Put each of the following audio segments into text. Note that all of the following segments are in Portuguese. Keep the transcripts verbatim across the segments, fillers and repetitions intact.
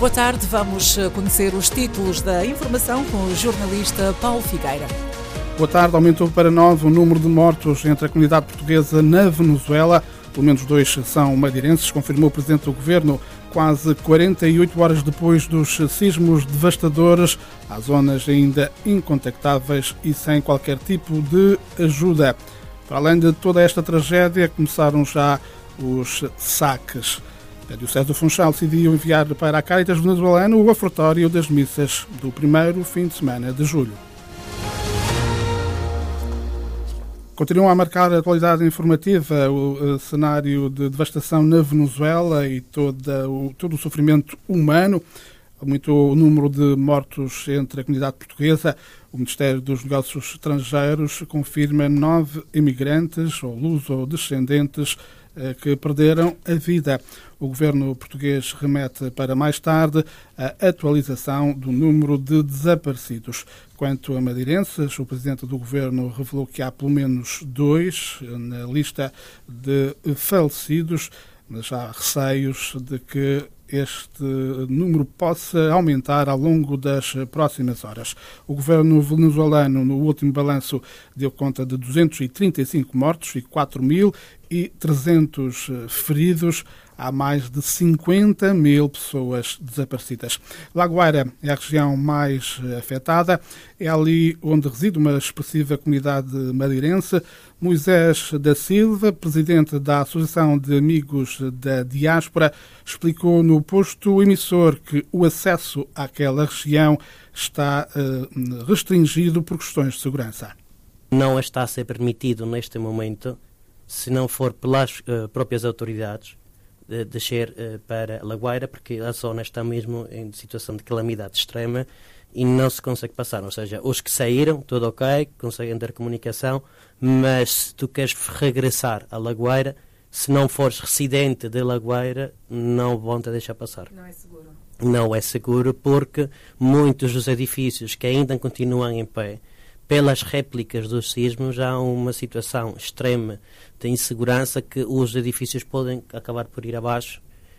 Boa tarde, vamos conhecer os títulos da informação com o jornalista Paulo Figueira. Boa tarde, aumentou para nove o número de mortos entre a comunidade portuguesa na Venezuela. Pelo menos dois são madeirenses, confirmou o Presidente do Governo, quase quarenta e oito horas depois dos sismos devastadores. Há zonas ainda incontactáveis e sem qualquer tipo de ajuda. Para além de toda esta tragédia, começaram já os saques. A Diocese do Funchal decidiu enviar para a Cáritas venezuelana o ofertório das missas do primeiro fim de semana de julho. Continua a marcar a atualidade informativa o cenário de devastação na Venezuela e toda o, todo o sofrimento humano. Aumentou o número de mortos entre a comunidade portuguesa. O Ministério dos Negócios Estrangeiros confirma nove imigrantes ou luso-descendentes que perderam a vida. O governo português remete para mais tarde a atualização do número de desaparecidos. Quanto a madeirenses, o presidente do governo revelou que há pelo menos dois na lista de falecidos, mas há receios de que este número possa aumentar ao longo das próximas horas. O governo venezuelano, no último balanço, deu conta de duzentos e trinta e cinco mortos e quatro mil e trezentos feridos. Há mais de cinquenta mil pessoas desaparecidas. La Guaira é a região mais afetada. É ali onde reside uma expressiva comunidade madeirense. Moisés da Silva, presidente da Associação de Amigos da Diáspora, explicou no posto emissor que o acesso àquela região está uh, restringido por questões de segurança. Não está a ser permitido neste momento, se não for pelas uh, próprias autoridades, de descer uh, para La Guaira, porque a zona está mesmo em situação de calamidade extrema e não se consegue passar. Ou seja, os que saíram, tudo ok, conseguem ter comunicação, mas se tu queres regressar a La Guaira, se não fores residente de La Guaira, não vão te deixar passar. Não é seguro. Não é seguro porque muitos dos edifícios que ainda continuam em pé, pelas réplicas dos sismos, há uma situação extrema de insegurança que os edifícios podem acabar por ir abaixo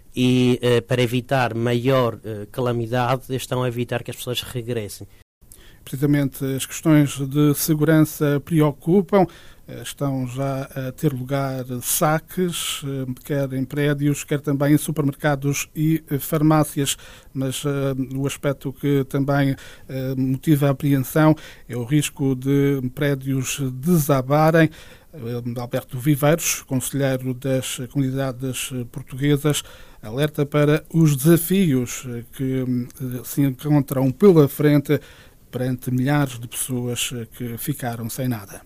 e, eh, para evitar maior eh, calamidade, estão a evitar que as pessoas regressem. Precisamente as questões de segurança preocupam. Estão já a ter lugar saques, quer em prédios, quer também em supermercados e farmácias. Mas uh, o aspecto que também uh, motiva a apreensão é o risco de prédios desabarem. Uh, Alberto Viveiros, conselheiro das comunidades portuguesas, alerta para os desafios que uh, se encontram pela frente perante milhares de pessoas que ficaram sem nada.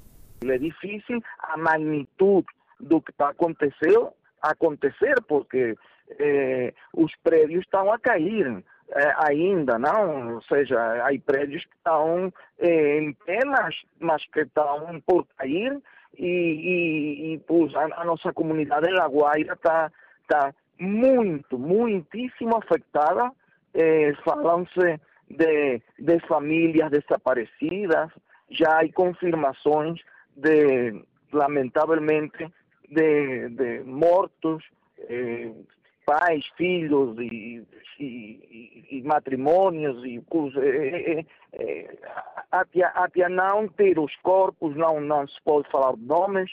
É difícil a magnitude do que está acontecendo acontecer, porque eh, os prédios estão a cair eh, ainda, não? Ou seja, há prédios que estão eh, em pé, mas, mas que estão por cair e, e, e pois, a, a nossa comunidade em La Guaira está tá muito, muitíssimo afetada. Eh, falam-se de, de famílias desaparecidas, já há confirmações de, lamentavelmente, de, de mortos, eh, pais, filhos e, e, e matrimônios, e eh, eh, até, até não ter os corpos, não, não se pode falar de nomes.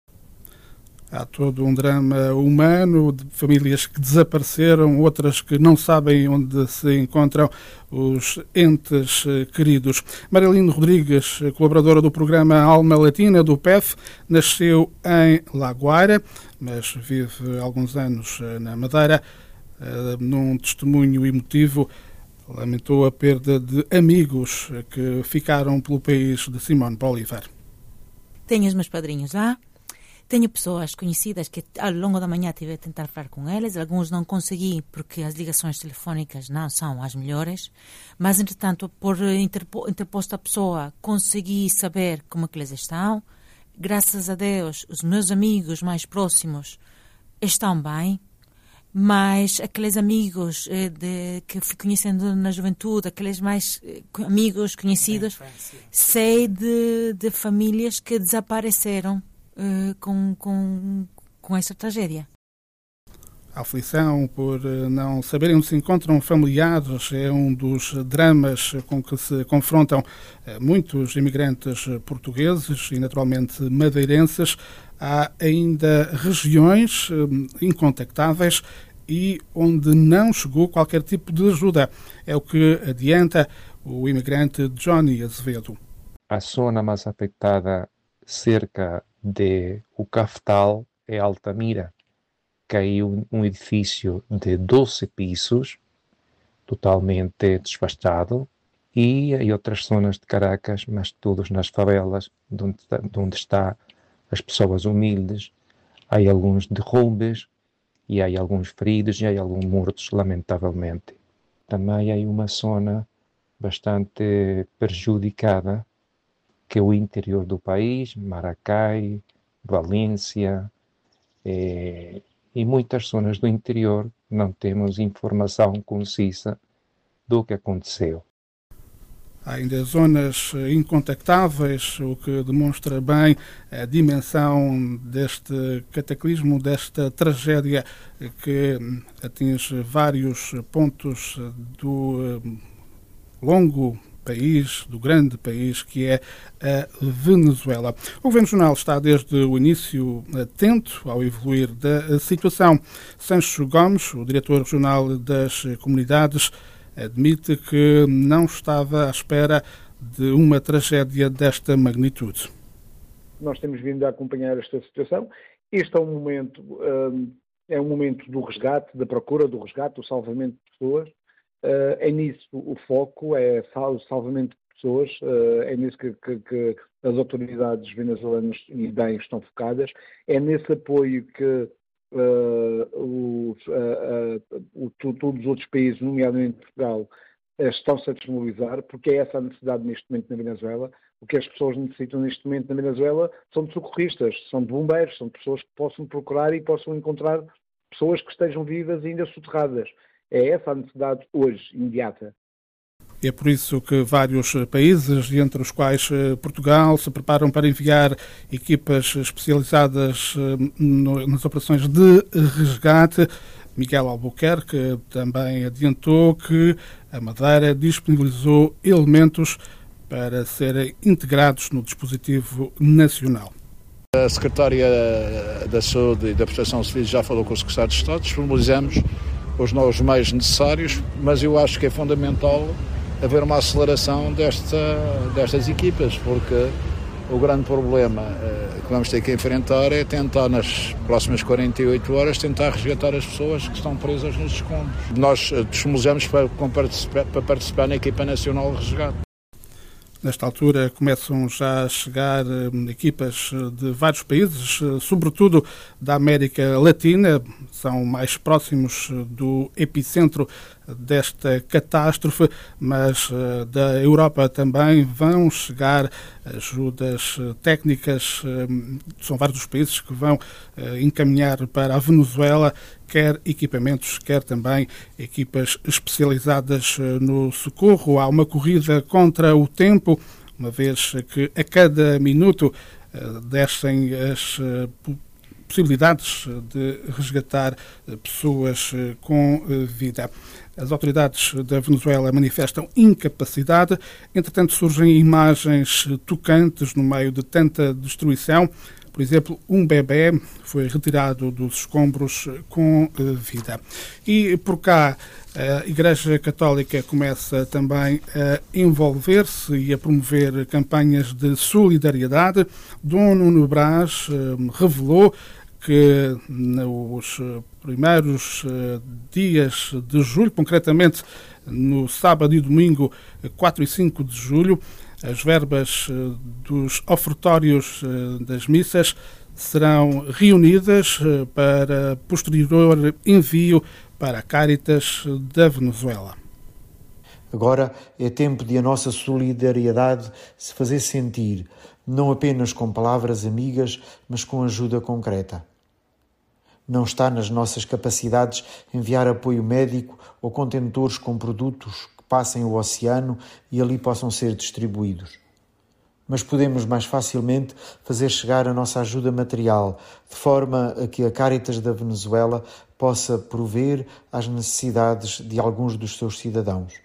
Há todo um drama humano de famílias que desapareceram, outras que não sabem onde se encontram os entes queridos. Marilene Rodrigues, colaboradora do programa Alma Latina do P E F, nasceu em La Guaira, mas vive há alguns anos na Madeira. Num testemunho emotivo, lamentou a perda de amigos que ficaram pelo país de Simone Bolívar. Tenho os meus padrinhos lá. Tenho pessoas conhecidas que ao longo da manhã tive a tentar falar com eles. Alguns não consegui porque as ligações telefónicas não são as melhores. Mas, entretanto, por interpo, interposta pessoa, consegui saber como é que eles estão. Graças a Deus, os meus amigos mais próximos estão bem. Mas aqueles amigos eh, de, que fui conhecendo na juventude, aqueles mais eh, amigos conhecidos, sei de, de famílias que desapareceram Uh, com, com, com esta tragédia. A aflição por não saberem onde se encontram familiares é um dos dramas com que se confrontam muitos imigrantes portugueses e, naturalmente, madeirenses. Há ainda regiões incontactáveis e onde não chegou qualquer tipo de ajuda. É o que adianta o imigrante Johnny Azevedo. A zona mais afetada cerca de o Caftal é Altamira. Caiu um edifício de doze pisos, totalmente desvastado, e em outras zonas de Caracas, mas todos nas favelas, de onde, de onde está as pessoas humildes. Há alguns derrubes, e há alguns feridos, e há alguns mortos, lamentavelmente. Também há uma zona bastante prejudicada, que é o interior do país, Maracay, Valência, eh, e muitas zonas do interior não temos informação concisa do que aconteceu. Há ainda zonas incontactáveis, o que demonstra bem a dimensão deste cataclismo, desta tragédia que atinge vários pontos do longo país, do grande país que é a Venezuela. O Governo Regional está desde o início atento ao evoluir da situação. Sancho Gomes, o diretor regional das comunidades, admite que não estava à espera de uma tragédia desta magnitude. Nós temos vindo a acompanhar esta situação. Este é um momento, um, é um momento do resgate, da procura do resgate, do salvamento de pessoas. Uh, é nisso o foco, é o salvamento de pessoas, uh, é nisso que, que, que as autoridades venezuelanas e bem estão focadas, é nesse apoio que uh, os, uh, uh, o, todos os outros países, nomeadamente Portugal, uh, estão-se a desmobilizar, porque é essa a necessidade neste momento na Venezuela. O que as pessoas necessitam neste momento na Venezuela são de socorristas, são de bombeiros, são de pessoas que possam procurar e possam encontrar pessoas que estejam vivas e ainda soterradas. É essa a necessidade hoje, imediata. É por isso que vários países, entre os quais Portugal, se preparam para enviar equipas especializadas nas operações de resgate. Miguel Albuquerque também adiantou que a Madeira disponibilizou elementos para serem integrados no dispositivo nacional. A Secretária da Saúde e da Proteção Civil já falou com o Secretário de Estado, disponibilizamos os novos meios necessários, mas eu acho que é fundamental haver uma aceleração desta, destas equipas, porque o grande problema eh, que vamos ter que enfrentar é tentar, nas próximas quarenta e oito horas, tentar resgatar as pessoas que estão presas nos escombros. Nós eh, disponibilizamos para, para participar na equipa nacional de resgate. Nesta altura começam já a chegar equipas de vários países, sobretudo da América Latina, são mais próximos do epicentro desta catástrofe, mas da Europa também vão chegar ajudas técnicas. São vários os países que vão encaminhar para a Venezuela quer equipamentos, quer também equipas especializadas no socorro. Há uma corrida contra o tempo, uma vez que a cada minuto descem as possibilidades de resgatar pessoas com vida. As autoridades da Venezuela manifestam incapacidade. Entretanto, surgem imagens tocantes no meio de tanta destruição. Por exemplo, um bebê foi retirado dos escombros com vida. E por cá, a Igreja Católica começa também a envolver-se e a promover campanhas de solidariedade. Dom Nuno Brás revelou que nos primeiros dias de julho, concretamente no sábado e domingo, quatro e cinco de julho, as verbas dos ofertórios das missas serão reunidas para posterior envio para a Cáritas da Venezuela. Agora é tempo de a nossa solidariedade se fazer sentir, não apenas com palavras amigas, mas com ajuda concreta. Não está nas nossas capacidades enviar apoio médico ou contentores com produtos que passem o oceano e ali possam ser distribuídos. mas podemos mais facilmente fazer chegar a nossa ajuda material, de forma a que a Caritas da Venezuela possa prover às necessidades de alguns dos seus cidadãos.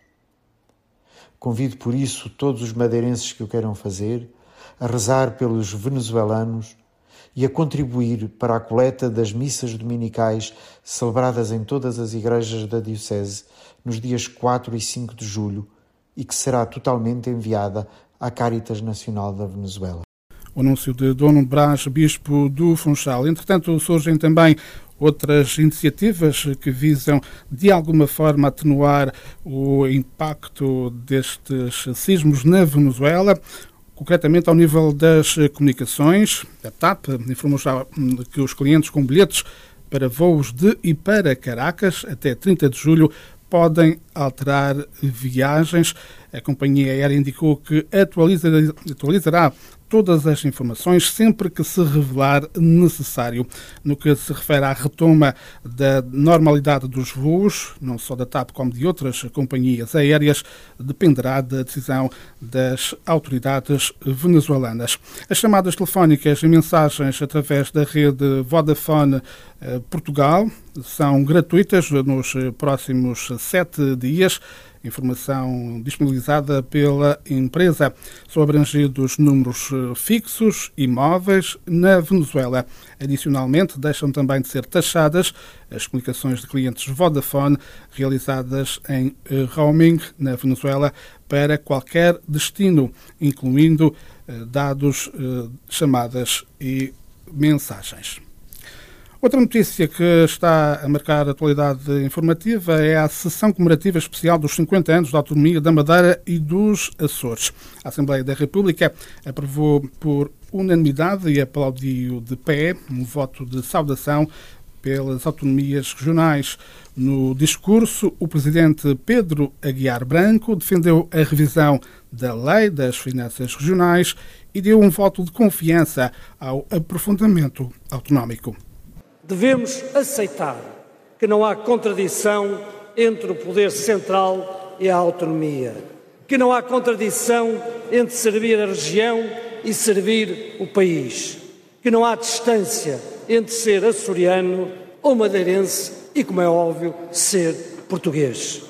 Convido por isso todos os madeirenses que o queiram fazer a rezar pelos venezuelanos e a contribuir para a coleta das missas dominicais celebradas em todas as igrejas da Diocese nos dias quatro e cinco de julho e que será totalmente enviada à Caritas Nacional da Venezuela. O anúncio de Dom Brás, bispo do Funchal. Entretanto, surgem também outras iniciativas que visam, de alguma forma, atenuar o impacto destes sismos na Venezuela, concretamente ao nível das comunicações. A TAP informou já que os clientes com bilhetes para voos de e para Caracas até trinta de julho podem alterar viagens. A companhia aérea indicou que atualiza, atualizará todas as informações sempre que se revelar necessário. No que se refere à retoma da normalidade dos voos, não só da TAP como de outras companhias aéreas, dependerá da decisão das autoridades venezuelanas. As chamadas telefónicas e mensagens através da rede Vodafone eh, Portugal são gratuitas nos próximos sete dias. Informação disponibilizada pela empresa. São abrangidos números fixos e móveis na Venezuela. Adicionalmente, deixam também de ser taxadas as comunicações de clientes Vodafone realizadas em roaming na Venezuela para qualquer destino, incluindo dados, chamadas e mensagens. Outra notícia que está a marcar a atualidade informativa é a sessão comemorativa especial dos cinquenta anos da autonomia da Madeira e dos Açores. A Assembleia da República aprovou por unanimidade e aplaudiu de pé um voto de saudação pelas autonomias regionais. No discurso, o presidente Pedro Aguiar Branco defendeu a revisão da Lei das Finanças Regionais e deu um voto de confiança ao aprofundamento autonómico. Devemos aceitar que não há contradição entre o poder central e a autonomia, que não há contradição entre servir a região e servir o país, que não há distância entre ser açoriano ou madeirense e, como é óbvio, ser português.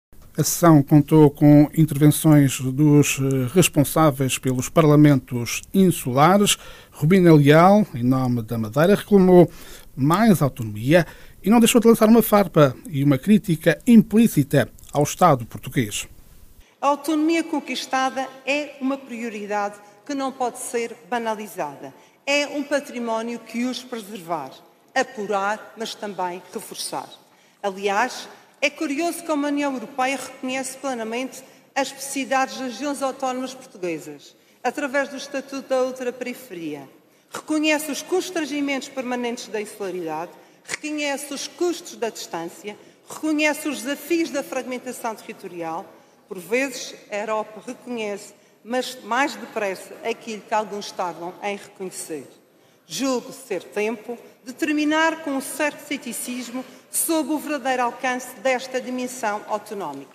A sessão contou com intervenções dos responsáveis pelos parlamentos insulares. Rubina Leal, em nome da Madeira, reclamou mais autonomia e não deixou de lançar uma farpa e uma crítica implícita ao Estado português. A autonomia conquistada é uma prioridade que não pode ser banalizada. É um património que urge preservar, apurar, mas também reforçar. Aliás, é curioso como a União Europeia reconhece plenamente as especificidades das regiões autónomas portuguesas, através do Estatuto da Ultraperiferia. Reconhece os constrangimentos permanentes da insularidade, reconhece os custos da distância, reconhece os desafios da fragmentação territorial. Por vezes, a Europa reconhece, mas mais depressa, aquilo que alguns tardam em reconhecer. Julgo ser tempo de terminar com um certo ceticismo sobre o verdadeiro alcance desta dimensão autonómica.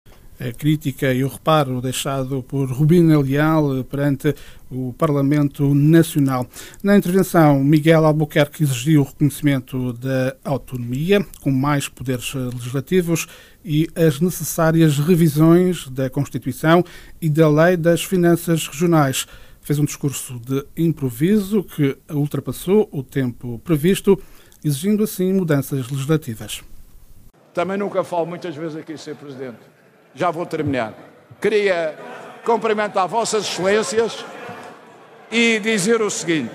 A crítica e o reparo deixado por Rubina Leal perante o Parlamento Nacional. Na intervenção, Miguel Albuquerque exigiu o reconhecimento da autonomia, com mais poderes legislativos e as necessárias revisões da Constituição e da Lei das Finanças Regionais. Fez um discurso de improviso que ultrapassou o tempo previsto, exigindo assim mudanças legislativas. Também nunca falo muitas vezes aqui, senhor Presidente. Já vou terminar. Queria cumprimentar Vossas Excelências e dizer o seguinte: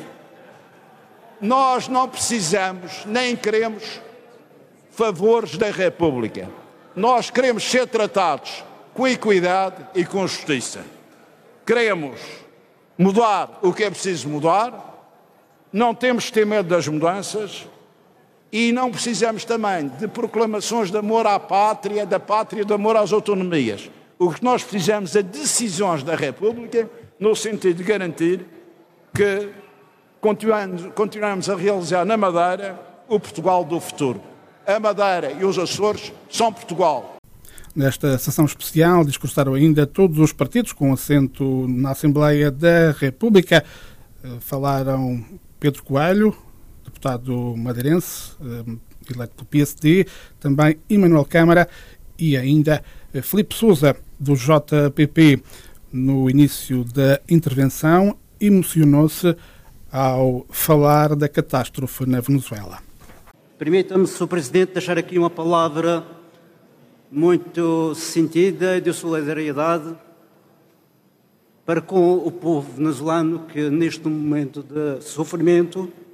nós não precisamos nem queremos favores da República. Nós queremos ser tratados com equidade e com justiça. Queremos mudar o que é preciso mudar, não temos que ter medo das mudanças e não precisamos também de proclamações de amor à pátria, da pátria de amor às autonomias. O que nós precisamos é decisões da República no sentido de garantir que continuamos, continuamos a realizar na Madeira o Portugal do futuro. A Madeira e os Açores são Portugal. Nesta sessão especial discursaram ainda todos os partidos com assento na Assembleia da República. Falaram Pedro Coelho, deputado madeirense, eleito pelo P S D, também Emanuel Câmara e ainda Filipe Sousa, do J P P. No início da intervenção, emocionou-se ao falar da catástrofe na Venezuela. Permita-me, senhor Presidente, deixar aqui uma palavra muito sentida de solidariedade para com o povo venezuelano que, neste momento de sofrimento,